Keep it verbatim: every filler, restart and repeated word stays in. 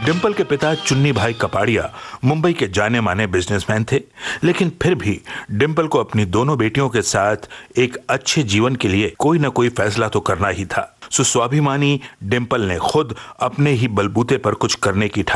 डिंपल के पिता चुन्नी भाई कपाड़िया मुंबई के जाने माने बिजनेसमैन थे, लेकिन फिर भी डिंपल को अपनी दोनों बेटियों के साथ एक अच्छे जीवन के लिए कोई न कोई फैसला तो करना ही था। सो स्वाभिमानी डिंपल ने खुद अपने ही बलबूते पर कुछ करने की ठानी।